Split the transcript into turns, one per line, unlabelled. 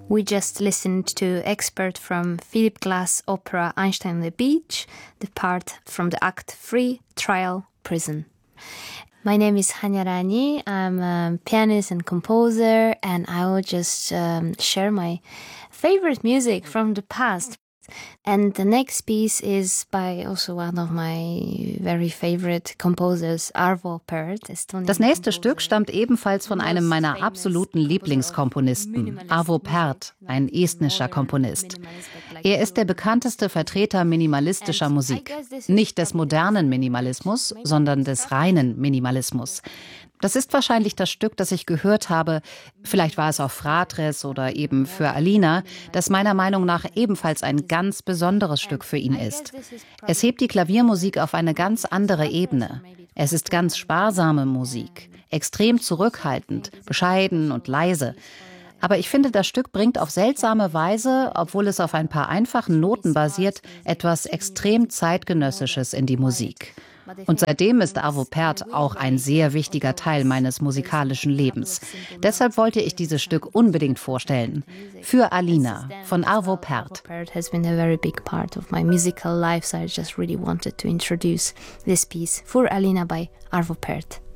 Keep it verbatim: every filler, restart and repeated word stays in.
We just listened to Expert from Philip Glass opera Einstein on the Beach, the part from the act three, Trial, Prison. My name is Hanya Rani. I'm a pianist and composer, and I will just um, share my favorite music from the past. And the next piece is by also one of my very favorite composers, Arvo Pärt.
Das nächste Stück stammt ebenfalls von einem meiner absoluten Lieblingskomponisten, Arvo Pärt, ein estnischer Komponist. Er ist der bekannteste Vertreter minimalistischer Musik. Nicht des modernen Minimalismus, sondern des reinen Minimalismus. Das ist wahrscheinlich das Stück, das ich gehört habe, vielleicht war es auch Fratres oder eben für Alina, das meiner Meinung nach ebenfalls ein ganz besonderes Stück für ihn ist. Es hebt die Klaviermusik auf eine ganz andere Ebene. Es ist ganz sparsame Musik, extrem zurückhaltend, bescheiden und leise. Aber ich finde, das Stück bringt auf seltsame Weise, obwohl es auf ein paar einfachen Noten basiert, etwas extrem Zeitgenössisches in die Musik. Und seitdem ist Arvo Pärt auch ein sehr wichtiger Teil meines musikalischen Lebens. Deshalb wollte ich dieses Stück unbedingt vorstellen. Für Alina von Arvo Pärt.
Has been a very big part of my musical life, so I just really wanted to introduce this piece for Alina by Arvo Pärt.